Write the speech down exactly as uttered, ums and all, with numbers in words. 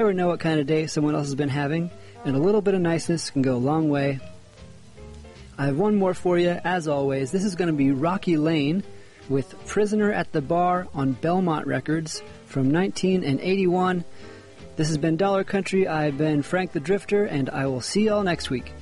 never know what kind of day someone else has been having, and a little bit of niceness can go a long way. I have one more for you, as always. This is going to be Rocky Lane with Prisoner at the Bar on Belmont Records from nineteen eighty-one. This has been Dollar Country. I've been Frank the Drifter, and I will see y'all next week.